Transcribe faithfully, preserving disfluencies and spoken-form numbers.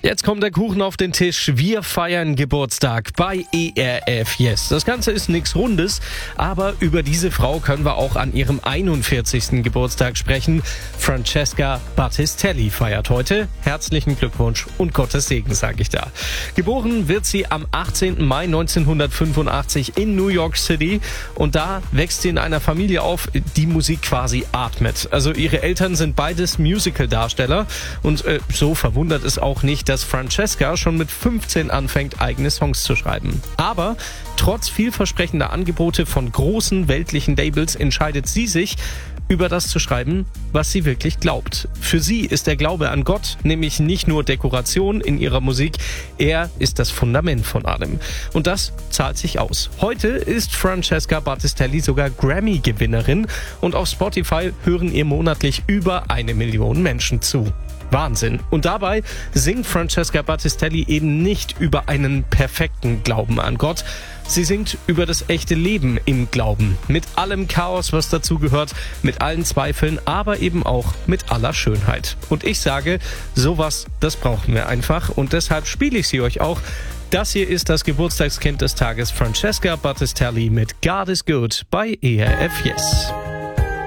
Jetzt kommt der Kuchen auf den Tisch. Wir feiern Geburtstag bei E R F Yes. Das Ganze ist nichts Rundes, aber über diese Frau können wir auch an ihrem einundvierzigsten Geburtstag sprechen. Francesca Battistelli feiert heute. Herzlichen Glückwunsch und Gottes Segen, sage ich da. Geboren wird sie am achtzehnten Mai neunzehnhundertfünfundachtzig in New York City und da wächst sie in einer Familie auf, die Musik quasi atmet. Also ihre Eltern sind beides Musical-Darsteller und äh, so verwundert es auch nicht, dass Francesca schon mit fünfzehn anfängt, eigene Songs zu schreiben. Aber trotz vielversprechender Angebote von großen weltlichen Labels entscheidet sie sich, über das zu schreiben, was sie wirklich glaubt. Für sie ist der Glaube an Gott nämlich nicht nur Dekoration in ihrer Musik, er ist das Fundament von allem. Und das zahlt sich aus. Heute ist Francesca Battistelli sogar Grammy-Gewinnerin und auf Spotify hören ihr monatlich über eine Million Menschen zu. Wahnsinn. Und dabei singt Francesca Battistelli eben nicht über einen perfekten Glauben an Gott. Sie singt über das echte Leben im Glauben. Mit allem Chaos, was dazugehört, mit allen Zweifeln, aber eben auch mit aller Schönheit. Und ich sage, sowas, das brauchen wir einfach. Und deshalb spiele ich sie euch auch. Das hier ist das Geburtstagskind des Tages, Francesca Battistelli mit God is Good bei E R F Yes.